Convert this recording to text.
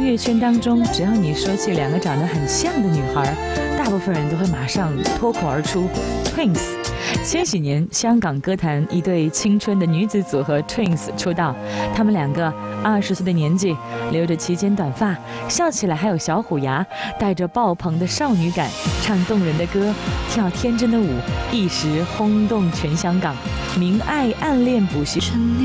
乐圈当中，只要你说起两个长得很像的女孩，大部分人都会马上脱口而出 Twins。千禧年香港歌坛一对青春的女子组合 Twins 出道，她们两个20岁的年纪，留着齐肩短发，笑起来还有小虎牙，带着爆棚的少女感，唱动人的歌，跳天真的舞，一时轰动全香港。明爱暗恋补习。